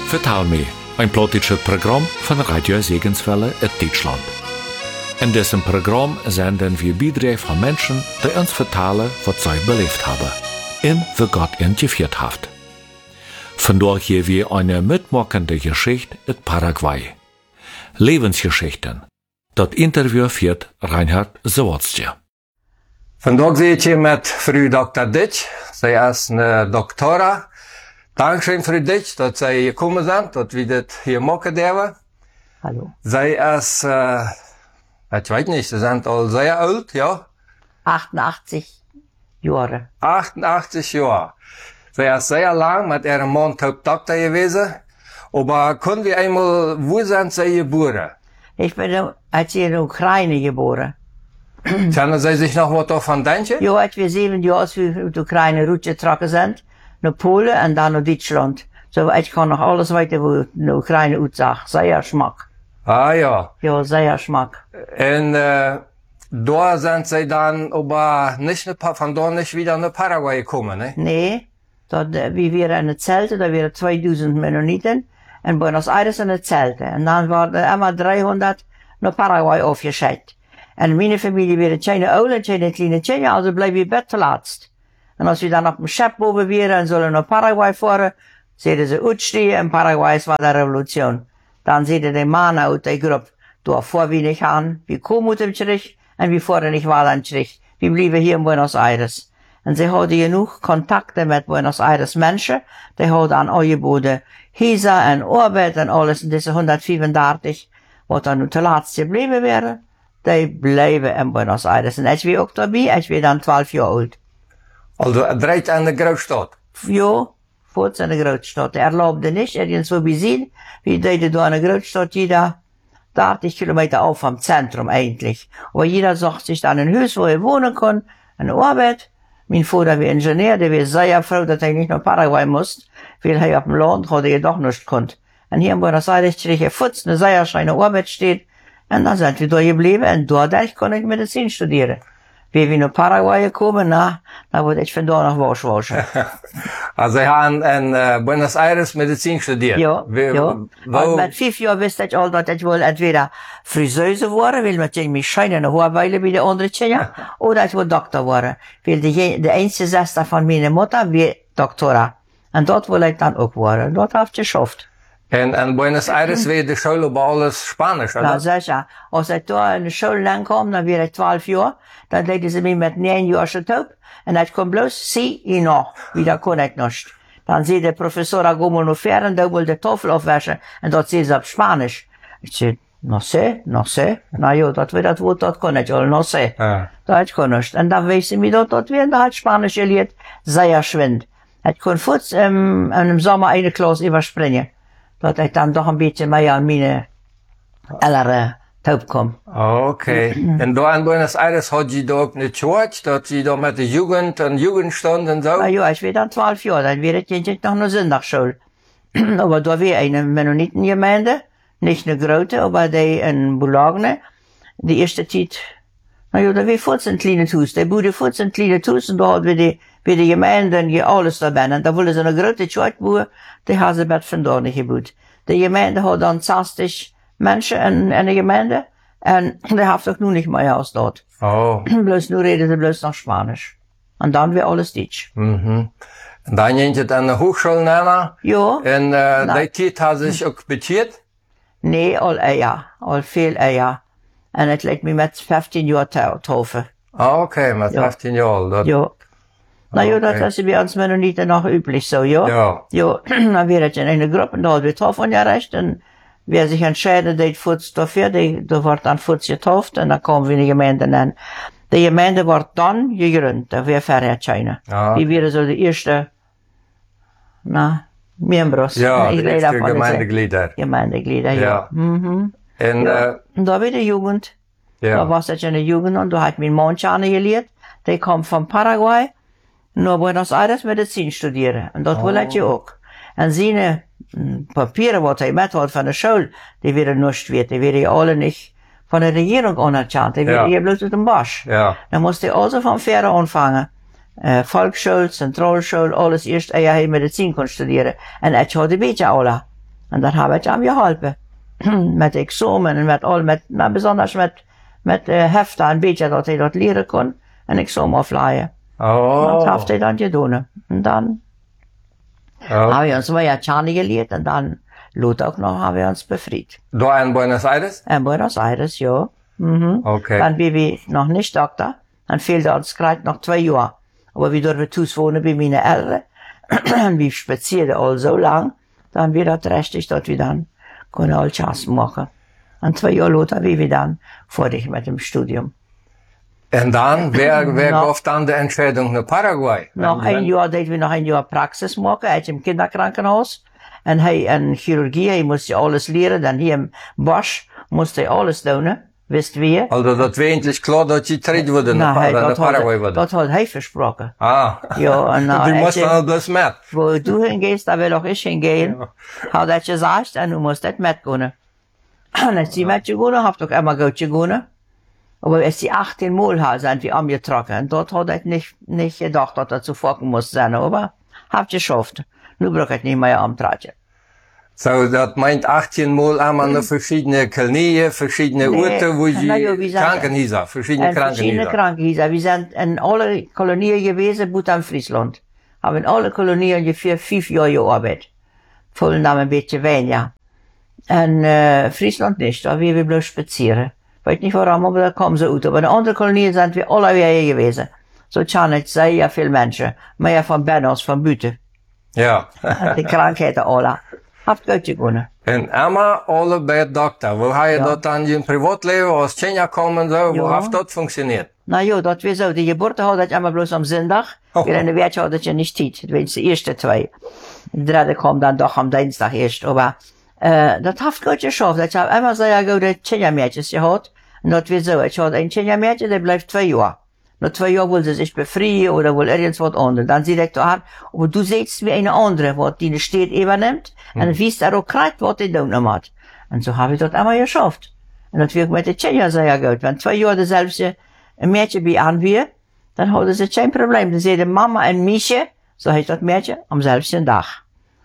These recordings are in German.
Vertel mir, ein politisches Programm von Radio Segenswelle in Deutschland. In diesem Programm senden wir Beiträge von Menschen, die uns vertellen, was sie belebt haben und wie Gott ihnen geführt hat. Vandaag hier wir eine mitmachende Geschichte in Paraguay. Lebensgeschichten. Das Interview führt Reinhard Zawadzki. Vandaag zit je met Frau Dr. Ditsch. Zij is een doctora. Dankzij Frau Ditsch dat zij gekomen zijn, dat we dit hier maken dürfen. Hallo. Zij is, ik weet niet, ze zijn al zeer oud, ja? 88 Jahre. 88 jaar. Zij is zeer lang met haar man Doktor gewesen. Aber können wir einmal, wo sind Sie geboren? Ich bin als in der Ukraine geboren. Können Sie sich noch was davon denken? Ja, als wir 7 Jahre als wir in die Ukraine rutgetrokken sind, naar Polen und dann nach Deutschland. So, ich kann noch alles weiter, wo die Ukraine aussah. Sehr Schmack. Ah ja. Ja, sehr Schmack. Und da sind Sie dann aber nicht von da nicht wieder nach Paraguay gekommen, ne? Nee, dat, wir waren in het Zelte, da waren 2000 Mennoniten. In Buenos Aires in het Zelte. Und dann waren immer 300 nach Paraguay aufgeschickt. Und meine Familie wäre keine Oule, keine kleine Kinder, also bleib ich bett zuletzt. Und als wir dann auf dem Schiff oben wären und sollen nach Paraguay fahren, sehen sie ausstehen, in Paraguay war die Revolution. Dann sehen die Männer aus der Gruppe, da fahren wir nicht an, wir kommen aus dem Strich, und wir fahren nicht weiter an den Strich. Wir bleiben hier in Buenos Aires. Und sie hatten genug Kontakte mit Buenos Aires Menschen, die hatten an angeboten, Häuser und Arbeit und alles, und diese 135, was dann nur zuletzt geblieben wäre, die bleiben in Buenos Aires. Und ich war auch dabei, ich war dann 12 Jahre alt. Also, direkt an der Großstadt? Ja, kurz in der Großstadt. Er erlaubte nicht, irgendwo wie sie, wie deden da in der Großstadt, jeder 30 Kilometer auf vom Zentrum eigentlich. Aber jeder sucht sich dann ein Haus, wo er wohnen kann, eine Arbeit. Mein Vater war Ingenieur, der war sehr froh, dass er nicht nach Paraguay musste, weil er auf dem Land hatte er doch nicht konnte. Und hier in Buenos Aires krieg ich Futz, eine sehr schöne Arbeit steht, und dann sind wir da geblieben, und dadurch konnte ich Medizin studieren. Wie wir nach Paraguay gekommen, da wurde ich von da nach waschen. Also, Sie haben in Buenos Aires Medizin studiert? Ja, ja. Und mit 5 Jahren wusste ich all, dass ich wohl entweder Friseuse worden, weil man mich scheinen Haarweile wie die anderen Kinder, oder ich wohl Doktor worden. Weil die einzige Schwester von meiner Mutter war Doktora. Und dort wollte ich dann auch worden. Dort habe ich geschafft. En in Buenos Aires war die Schule über alles Spanisch, oder? Ja, sicher. Als ich da in die Schule ankom, dann war ich 12 Jahre, dann legten sie mich mit 9 Jahren schon taub, und ich kon bloß sie und noch. Wieder kon ich nicht. Dann sieht der Professor, geh mal noch fern, da will die Tafel aufwaschen, und dort sieht sie auf Spanisch. Ich seh, no sé. Na ja, das wird das Wort, das kann ich all, no sé. Ja. Da ich kann nicht. Und dann weiß ich mich dort werden, da hat Spanisch gelernt, sehr schwind. Ich kon kurz, im Sommer eine Klasse überspringen. Dat ik dan toch een beetje mee aan mijn ellere taub kom. Okay. En da in Buenos Aires had je da ook niet gehoord, dat je da met de Jugend en Jugendstand en zo? Na ja, ich war dann 12 Jahre, dann wäre ich noch eine Sonntagsschule. Aber da war eine Mennonitengemeinde, nicht eine große, aber die in Bulagne, die erste Zeit, na ja, da war 14 kleine Haus, die Bude 14 kleine Haus, und da hatten wir die Gemeinde und alles da bin. Und da wollen sie eine große Stadt bauen, die haben sie mit von da nicht gebaut. Die Gemeinde hat dann 60 Menschen in der Gemeinde, und die haben doch nun nicht mehr aus dort. Oh. Bloß nur reden sie bloß noch Spanisch. Und dann wird alles Deutsch. Mhm. En dan ging je aan de Hochschule nemen? Ja. En die tijd had zich ook betiert? Nee, al veel eher. En het lijkt me met 15 jaar taufen. Ah, okay, met 15 jaar. Dat... Ja. Na ja, Okay. das ist bei uns Mennoniten noch üblich so, ja? Ja. Ja, dann wird es in einer Gruppe, da hat wir Taufen gerecht, und wer sich entscheidet, der Futz dafür, da wird dann Futz getauft, und dann kommen wir in die Gemeinde an. Die Gemeinde wird dann gegründet, da wäre Verrätscheine. Ja. Die wäre so die erste, Membros. Ja, Ich die rede erste davon, Gemeindeglieder. Gemeindeglieder, ja. Ja. Mhm. En, Ja. Und da war die Jugend. Da ja. war ich in der Jugend, und da hat mein Mann gelehrt. Der kommt von Paraguay, nur Buenos Aires Medizin studieren. Und dort will ich auch. Und seine Papiere, was er mit hat von der Schule, die wären nicht wert. Die wären ja alle nicht von der Regierung anerkannt. Die wären ja bloß mit dem Bosch. Ja. Dann musste er also von Fähre anfangen. Volksschule, Zentralschule, alles erst, Medizin kon studieren. Und ich hatte ein beetje alle. Und dann habe ich ihm geholfen. Mit Examen und besonders mit Heften ein bisschen, dass ich dort leren kon. En Examen aufleihen. Oh. Dat heeft hij dan gedaan. En dan hebben we ons weer Tjani geleerd. En dan Lot ook nog hebben we ons befried. Da in Buenos Aires? In Buenos Aires, ja. Okay. Dann waren wir noch nicht Doktor. Dann fehlte uns gerade noch 2 Jahre. Aber wir dürfen Tus wohnen bei meinen Eltern. Wir spazierten all so lang. Dann wir das richtig, dass wir dann können all Chance machen. Und 2 Jahre später waren wir dann fertig mit dem Studium. Und dann, wer gab dann die Entscheidung nach Paraguay? Noch ein Jahr, deden we nog een jaar praxis maken uit een kinderkrankenhuis. En hij in chirurgie, hij moest alles leren. Dan hier in Bosch moest hij alles doen, wist wie. Also, das war eigentlich klar, dass je terug wurde nach Paraguay wurde. Dat had hij versproken. Ah. Ja, en du musst dann bloß mit. Wo du hingehst, da will auch ich hingehen. Ja. Had dat gezegd, en du musst dat metgaan. En als die metgegaan, habt ook immer goed gegaan. Aber als die 18 Mal sind wir angetrokken. Und dort hat ich nicht gedacht, dass das zu folgen muss sein. Aber hab geschafft. Nun brauche ich nicht mehr amtragen. So, das meint 18 Mal einmal noch verschiedene Kolonien, verschiedene Orte, wo sie Krankenhäuser, verschiedene Krankenhäuser. Wir sind in alle Kolonien gewesen, gut am Friesland. Haben in alle Kolonien ungefähr 5 Jahre gearbeitet. Vollen Namen ein bisschen weniger. Und Friesland nicht, da wir bloß spazieren. Weet niet waarom, aber da kommen sie ut. Aber in anderen Kolonien sind wir alle weer gewesen. So kann ich sehr viele Menschen. Mehr von Bennos, von Büte. Ja. Die Krankheiten alle. Habt gut gewonnen. Und immer alle bei der Doktor. Wo hast du dort dann in Privatleben aus Kenia kommen, so? Wo hat das funktioniert? Na ja, dat weer zo. Die geboorte had ik immer bloß am Sonntag. Weer in de weertje had ik je niet tijd. Dat weet je, de eerste 2. De derde kwam dan toch am Dienstag eerst. Aber, dat heeft goed geschafft. Ik heb immer sehr gute Kenia-Mädchen gehad. Und das wird so, ich hatte ein Kenia-Mädchen, der bleibt 2 Jahre. Nach 2 Jahren will sie sich befreien oder will irgendwas anderes. Dann sagt er, aber du siehst wie eine andere, was die Stadt übernimmt. Und dann weißt er auch gerade, was die tun hat. Und so habe ich das einmal geschafft. Und das wird mit der Kenia sehr gut. Wenn 2 Jahre dasselbe Mädchen bei an wir, dann hat sie kein Problem. Dann sagt die Mama und Miche, so heißt das Mädchen, am selben Tag.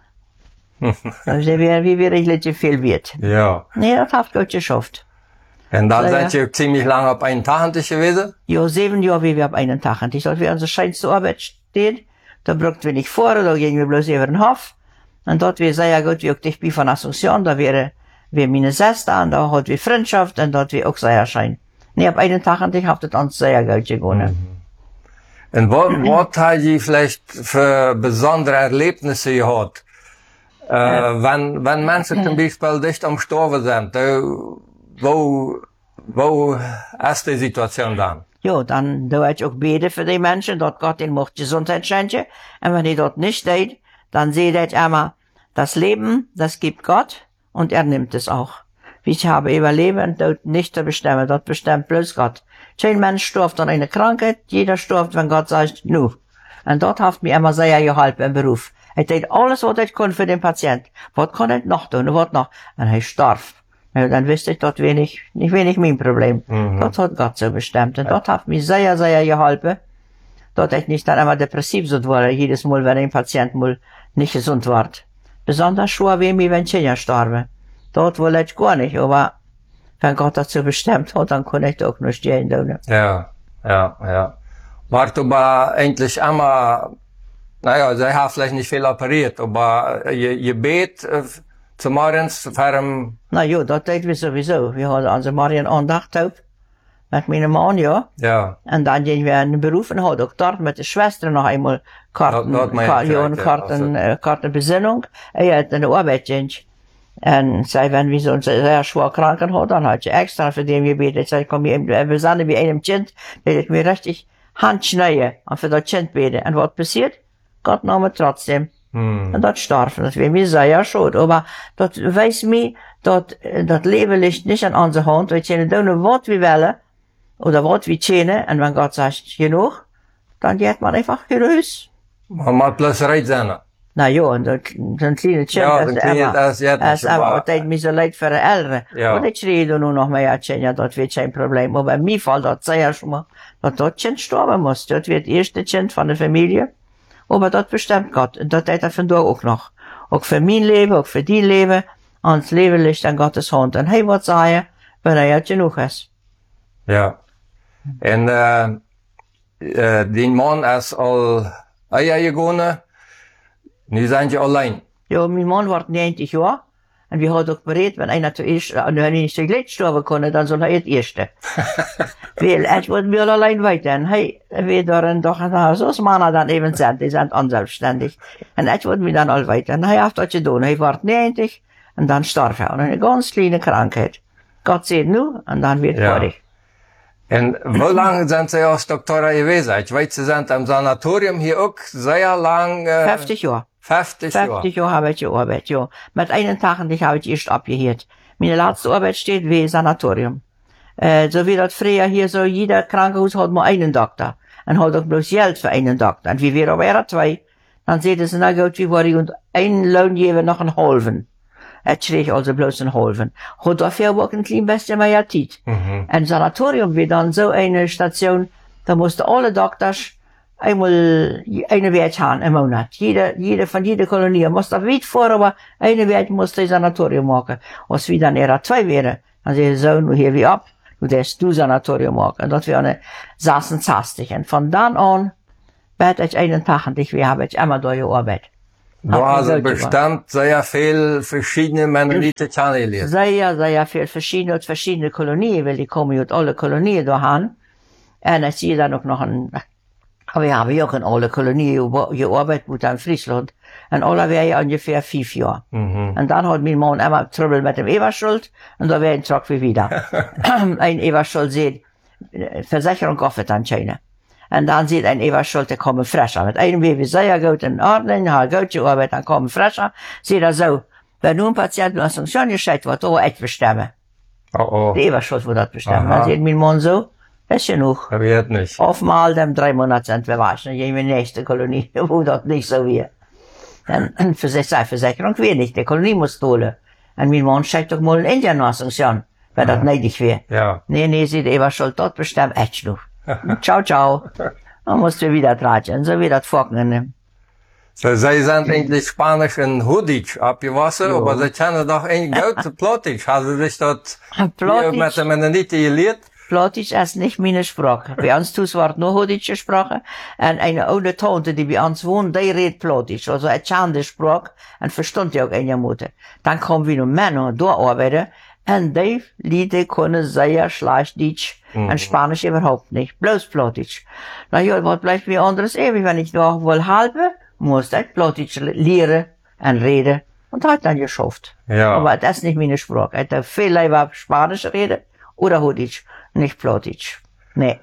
Also wie wirklich viel wird. Ja. Nee, das hat gut geschafft. Und dann seid ihr ziemlich lange auf einen Tag gewesen? Ja, 7 Jahre wie wir auf einen Tag. Und ich dachte, wir unsere scheinste Arbeit steht, da brauchten wir nicht vor, da gingen wir bloß über den Hof. Und dort wir sehr gut, wie auch dich bei von Asunción, da wäre meine Schwester, und da hat wir Freundschaft, und dort wir auch sehr schein. Nee, auf einen Tag, und ich hab das uns sehr gut gewonnen. Und was hat ihr vielleicht für besondere Erlebnisse gehabt? Wenn Menschen zum Beispiel dicht am Sterben sind, wo ist die Situation dann? Ja, dann doe ich auch beten für die Menschen, dass Gott ihnen macht Gesundheit schenken. Und wenn die das nicht tut, dann sehe ich immer, das Leben, das gibt Gott und er nimmt es auch. Ich habe Überleben und Tod nicht zu bestimmen, das bestimmt bloß Gott. Kein Mensch stirbt an einer Krankheit, jeder stirbt, wenn Gott sagt, nu. Und dort hat mir immer sehr geholfen im Beruf. Ich tat alles, was ich konnte für den Patient. Was kann ich noch tun, was noch? Und er starb. Ja, dann wusste ich, das wäre nicht mein Problem. Das hat Gott so bestimmt. Und das hat mir sehr, sehr geholfen, dass ich nicht dann immer depressiv so war, jedes Mal, wenn ein Patient mal nicht gesund wird. Besonders schwer wie mir, wenn Kinder starben. Dort will ich gar nicht, aber wenn Gott das so bestimmt hat, dann kann ich das auch nicht stehen tun. Ja. War aber eigentlich immer, naja, sie haben vielleicht nicht viel operiert, aber je bet, zum Morgens, Na ja, das deed we sowieso. Wir hadden onze morgen aandacht op. Met mijn man, ja. Ja. En dan gingen we in de beroep en hadden ook dort met de Schwester nog eenmaal kartenbezinnung. En je had een arbeid ging. En zij, wenn we zo'n sehr schwer kranken hadden, dan had je extra voor die gebeten. Ik zei, kom je, we zijn bij einem kind, dat ik me richtig hand snijden en voor dat kind beten. En wat passiert? Gott nam het trotzdem. Und das starb. Das wäre mir sehr schade. Aber das weiß mir, das Leben liegt nicht an unserer Hand. Wir können tun, was wir wollen. Oder was wir können. Und wenn Gott sagt, genug, dann geht man einfach raus. Man muss bloß bereit sein. Na ja, und das kleine Kind, ja, das ist einfach, das mir so leid für die Eltern. Ja. Und ich rede nur noch mehr, ja, das wird kein Problem. Aber in mir fällt das sehr schwer, dass das Kind sterben muss. Das wird das erste Kind von der Familie. Aber das bestimmt Gott. Und das hat er von da auch noch. Auch für mein Leben, auch für die Leben. Und das Leben liegt an Gottes Hand. Und er wird sagen, wenn er jetzt genug ist. Ja. En die Mann ist al Eier gegangen. Nu zijn je allein. Ja, mein Mann wird 90 Jahre. Und wir haben doch bereit, wenn einer zuerst, wenn er nicht zuletzt sterben kann, dann soll er das Erste. Weil, ich wollte mir allein weiter. Und hey, wir darin doch, so als Männer dann eben sind, die sind unselbstständig. Und ich wollte mir dann all weiter. Und er hat das getan. Er wird 90 und dann starb er. Und eine ganz kleine Krankheit. Gott sei nu, und dann wird fertig. En hoe lang zijn ze als dokter gewesen? Ich weiß, sie sind im Sanatorium hier auch sehr lang. 50 Jahre. 50 Jahre. 50 Jahre habe ich gearbeitet, ja. Mit einen Tag und ich habe ich erst abgehört. Meine letzte Arbeit steht wie Sanatorium. So wie das früher hier so, jeder Krankenhaus hat nur einen Doktor. Und hat auch bloß Geld für einen Doktor. Und wie wir aber zwei, dann sehen sie, na gut, wie war ich, und ein Lohngeber noch ein halben. Er schrieg also bloß ein halben. Hat dafür aber auch ein klein bisschen mehr Zeit. Ein Sanatorium wie dann so eine Station, da mussten alle Doktors einmal eine Wert haben im Monat. Jeder von jeder Kolonie musste weit vor, aber eine Wert musste ein Sanatorium machen. Als wir dann eher zwei wären, dann sagen sie so, nu hier wie ab, du darfst du Sanatorium machen. Und das wäre eine 66. Und von dann an, werd ich einen Tag und ich habe ich immer durchgearbeitet. Du hast bestimmt sehr viel verschiedene Mennoniten kennengelernt. Sehr viel verschiedene Kolonien, weil die kommen ja alle Kolonien da an. Und ich sehe dann auch noch aber wir haben ja auch in alle Kolonien gearbeitet, mit in Friesland. Und alle wäre ja ungefähr 5 Jahre. Und dann hat mein Mann immer Trouble mit dem Eberschuld, und da wäre ein Trock wie wieder. Ein Eberschuld sieht, Versicherung offert anscheinend. Und dann sieht ein Eberschuld, der kommen frischer. Mit einem Baby sehr gut in Ordnung, hat gut gearbeitet, dann kommen frischer. Sieht er so, wenn nun ein Patient aus dem Schon gescheit wird, da ich bestimmen. Oh. Der Eberschuld wird das bestimmen. Dann sieht mein Mann so, ist genug. Das wird nicht. Auf mal dem 3 Monate sind wir waschen, in die nächste Kolonie, wo das nicht so wird. Und für sich sei Versicherung wenig, die Kolonie muss holen. Und mein Mann schickt doch mal in Indien aus dem Schon, weil das neidig wäre. Ja. Nee, sieht der Eberschuld dort bestimmt, echt genug. Ciao. Dann musst du wieder tratschen, so wie das Vorgehen. So, sie sind eigentlich Spanisch und Hochdeutsch abgewachsen, aber sie kennen doch eigentlich gut Plottisch. Haben sie sich dort mit den Mennoniten gelehrt? Plottisch ist nicht meine Sprache. Bei uns wird nur Hochdeutsch gesprochen. Und eine alte Tante, die bei uns wohnt, die redet Plottisch. Also eine schande Sprache. Und verstand ja auch eine Mutter. Dann kommen wir noch Männer da arbeiten. Und die Leute können sehr schlecht Deutsch. Und Spanisch überhaupt nicht. Bloß Plottisch. Na ja, was bleibt mir anderes ewig, wenn ich noch wohl halbe, muss ich Plottisch lernen und reden. Und hat dann geschafft. Ja. Aber das ist nicht meine Sprache. Ich habe viel lieber Spanisch reden oder Hochdeutsch, nicht Plottisch. Nee.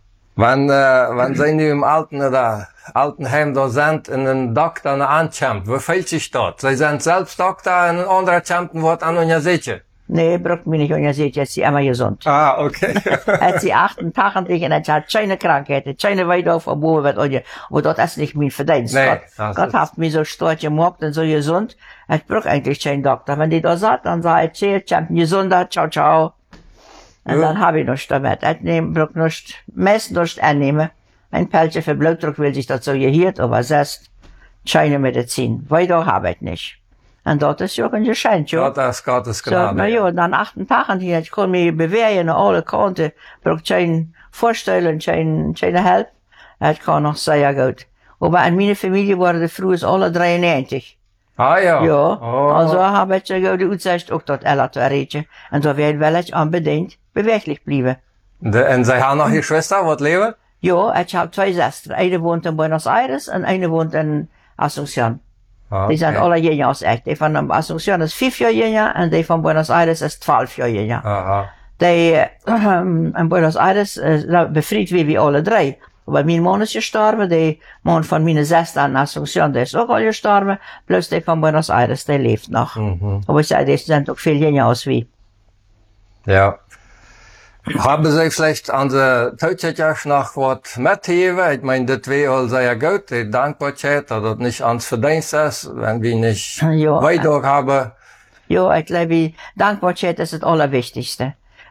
Wenn sie nu im Altenheim da sind und ein Doktor ankämpft, wo fällt sich dort? Sie sind selbst Doktor und ein anderer kämpft wird an und ja sicher. Nee, braucht mich nicht untersehen, jetzt ist sie immer gesund. Ah, okay. Als sie 88 und jetzt hat keine Krankheit, keine weiter verbogen wird, aber das ist nicht mein Verdienst. Nee, Gott hat mich so stark gemacht und so gesund, ich brauche eigentlich keinen Doktor. Wenn die da sagt, dann sagt ich, Gesunder, ciao. Und dann habe ich nichts damit. Ich brauche nichts, meistens nichts annehmen. Ein Pelzchen für Blutdruck will sich dazu gehört, aber sonst keine Medizin. Weiter habe ich nicht. Und das ist ja ein Geschenk, ja. Das ist Gottes Gnade. So, na ja, dann 8 Tage hier, ich kann mich bewegen an alle Kanten, braucht keine Vorstellung, keine Hilfe. Ich kann noch sehr gut. Aber in meiner Familie waren die früher alle 93. Ah ja. Ja, Oh. also habe ich ja die Aussicht auch dort älter zu erreichen. Und da werden wir jetzt unbedingt beweglich bleiben. Und Sie haben noch eine Schwester, was leben? Ja, ich habe 2 Schwestern. Eine wohnt in Buenos Aires und eine wohnt in Asunción. Okay. Die sind alle jünger als ich. Die von Asunción ist 5 Jahre jünger und die von Buenos Aires ist 12 Jahre jünger. Aha. Die in Buenos Aires befreit wie alle 3. Aber mein Mann ist gestorben, der Mann von meiner Schwester in Asunción, der ist auch alle gestorben, bloß der von Buenos Aires, der lebt noch. Aber ich sage, die sind auch viel jünger als wir. Ja. Haben Sie vielleicht an der Teutschaft noch was mitgegeben? Ich meine, das wäre all sehr gut, die Dankbarkeit, dass das nicht ans Verdienst ist, wenn wir nicht Ja. weiter haben. Ja, ich glaube, Dankbarkeit ist das Allerwichtigste.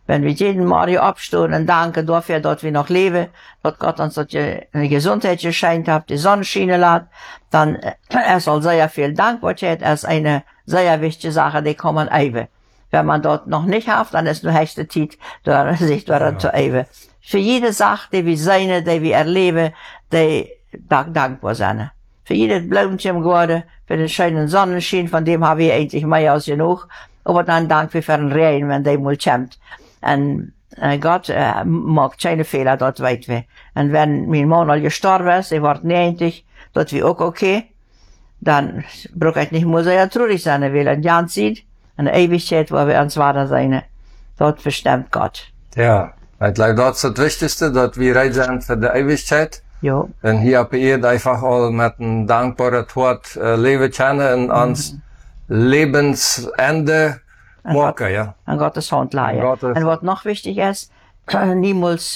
Wenn wir jeden Morgen aufstehen und danken dafür, dass wir noch leben, dass Gott uns eine Gesundheit geschenkt hat, die Sonne schienen lässt, dann es soll sehr viel Dankbarkeit als eine sehr wichtige Sache, die kommen eben. Wenn man dort noch nicht hat, dann ist nur höchste Zeit, sich daran zu üben. Für jede Sache, die wir sehen, die wir erleben, die dankbar sind. Für jedes Blümchen geworden, für den schönen Sonnenschein, von dem haben wir eigentlich mehr als genug. Aber dann danken wir für den Regen, wenn der mal kommt. Und Gott macht keine Fehler, dort weit wir. Und wenn mein Mann al gestorben ist, er wird 90, dort wie auch okay, dann brauche ich nicht mehr sehr traurig sein, weil ein Jahr sieht, eine Ewigkeit, wo wir uns weiter sein. Dort bestimmt Gott. Ja, ich glaube, das ist das Wichtigste, dass wir ready sind für die Ewigkeit. Ja. Und hier auf Erde einfach all mit einem dankbaren Wort leben können und ans Lebensende machen, ja. An Gottes Hand leihen. Und was noch wichtig ist, niemals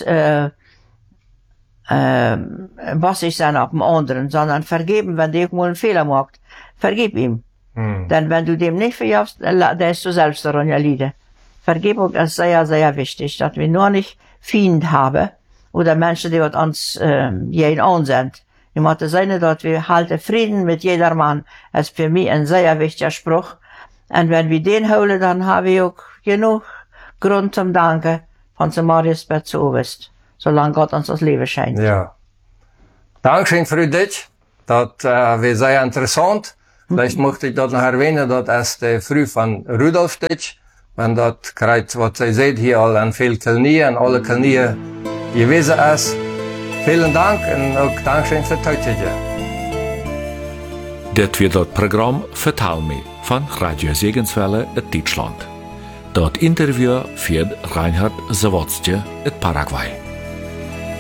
bossig sein auf dem anderen, sondern vergeben, wenn der mal einen Fehler macht. Vergib ihm. Denn wenn du dem nicht vergibst, der ist du selbst daran ja leiden. Vergebung ist sehr, sehr wichtig, dass wir nur nicht Feind haben oder Menschen, die uns jeden an sind. Ich möchte sagen, dass wir halten Frieden mit jedermann. Das ist für mich ein sehr wichtiger Spruch. Und wenn wir den holen, dann haben wir auch genug Grund zum Danken von zum Marius Bett zu oberst, solange Gott uns das Leben schenkt. Ja. Dankeschön für dich. Das war sehr interessant. Vielleicht möchte ich das noch erwähnen, das ist die Früh von Rudolf Ditch. Wenn das gerade, was Sie seht, hier all an viel Knie, an alle Knie gewesen ist. Vielen Dank und auch Dankeschön für heute. Das wird das Programm Vertal me von Radio Segenswelle in Deutschland. Das Interview führt Reinhard Zawadzki in Paraguay.